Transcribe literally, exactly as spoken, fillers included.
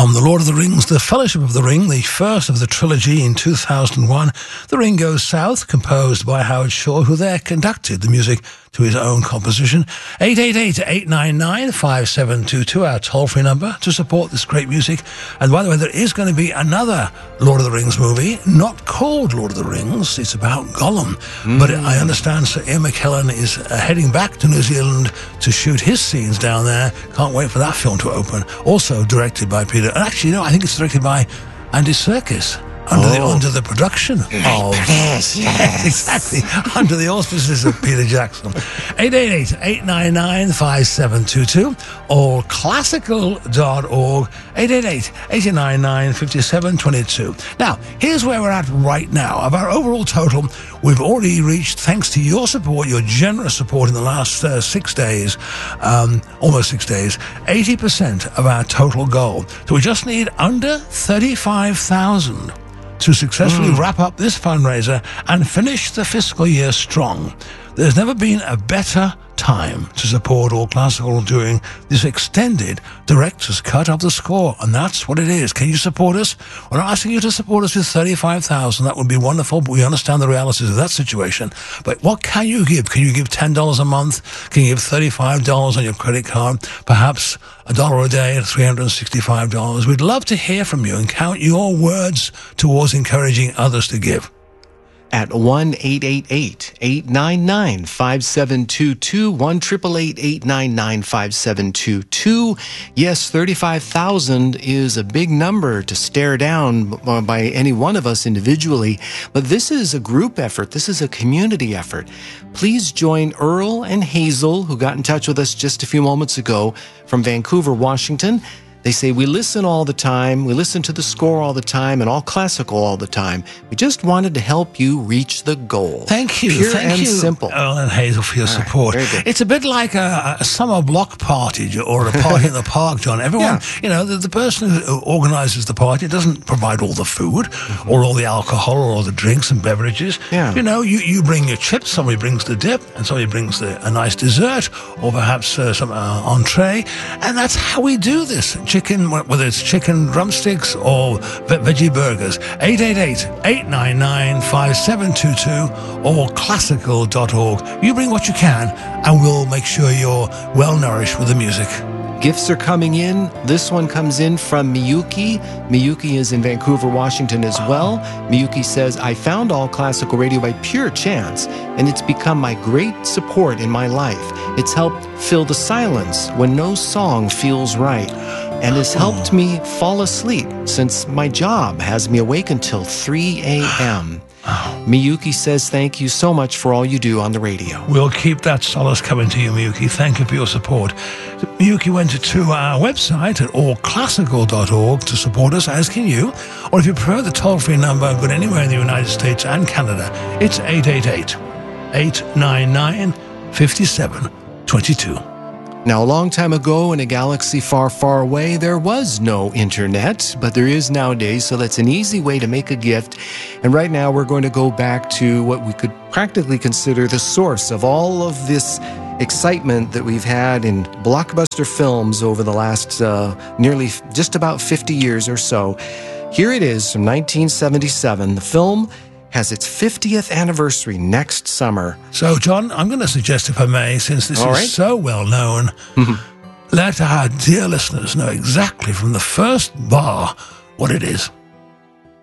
From The Lord of the Rings, The Fellowship of the Ring, the first of the trilogy in two thousand one, The Ring Goes South, composed by Howard Shore, who there conducted the music to his own composition. eight eight eight, eight nine nine, five seven two two, our toll-free number to support this great music. And by the way, there is going to be another Lord of the Rings movie, not called Lord of the Rings, it's about Gollum. Mm. But I understand Sir Ian McKellen is uh, heading back to New Zealand to shoot his scenes down there. Can't wait for that film to open. Also directed by Peter, and actually, no, I think it's directed by Andy Serkis. Under, oh. the, under the production of... Yes, yes. Exactly. Under the auspices of Peter Jackson. eight eight eight, eight nine nine, five seven two two. all classical dot org. eight eight eight, eight nine nine, five seven two two. Now, here's where we're at right now. Of our overall total, we've already reached, thanks to your support, your generous support in the last uh, six days, um, almost six days, eighty percent of our total goal. So we just need under thirty-five thousand to successfully mm. wrap up this fundraiser and finish the fiscal year strong. There's never been a better time to support All Classical doing this extended director's cut of the score, and that's what it is. Can you support us? We're not asking you to support us with thirty-five thousand. That would be wonderful, but we understand the realities of that situation. But what can you give? Can you give ten dollars a month? Can you give thirty-five dollars on your credit card? Perhaps a dollar a day at three hundred sixty-five dollars. We'd love to hear from you and count your words towards encouraging others to give. At one eight eight eight, eight nine nine, five seven two two, one eight eight eight, eight nine nine, five seven two two. Yes, thirty-five thousand is a big number to stare down by any one of us individually, but this is a group effort. This is a community effort. Please join Earl and Hazel, who got in touch with us just a few moments ago from Vancouver, Washington. They say, we listen all the time, we listen to the score all the time, and all classical all the time. We just wanted to help you reach the goal. Thank you. Pure Thank and you, simple. Earl and Hazel, for your all support. Right, it's a bit like a, a summer block party or a party in the park, John. Everyone, yeah. you know, the, the person who organizes the party doesn't provide all the food mm-hmm. or all the alcohol or all the drinks and beverages. Yeah. You know, you, you bring your chips, somebody brings the dip, and somebody brings the, a nice dessert or perhaps uh, some uh, entree. And that's how we do this. Chicken, whether it's chicken drumsticks or ve- veggie burgers. eight eight eight, eight nine nine, five seven two two or classical dot org. You bring what you can and we'll make sure you're well nourished with the music. Gifts are coming in. This one comes in from Miyuki. Miyuki is in Vancouver, Washington as well. Miyuki says, I found All Classical Radio by pure chance, and it's become my great support in my life. It's helped fill the silence when no song feels right, and has helped me fall asleep since my job has me awake until three a.m. Miyuki says thank you so much for all you do on the radio. We'll keep that solace coming to you, Miyuki. Thank you for your support. Miyuki went to our website at all classical dot org to support us, as can you. Or if you prefer the toll-free number, good anywhere in the United States and Canada, it's eight eight eight, eight nine nine, five seven two two. Now, a long time ago in a galaxy far, far away, there was no internet, but there is nowadays, so that's an easy way to make a gift. And right now, we're going to go back to what we could practically consider the source of all of this excitement that we've had in blockbuster films over the last uh, nearly just about fifty years or so. Here it is from nineteen seventy-seven. The film has its fiftieth anniversary next summer. So, John, I'm going to suggest, if I may, since this All is right. so well known, let our dear listeners know exactly from the first bar what it is.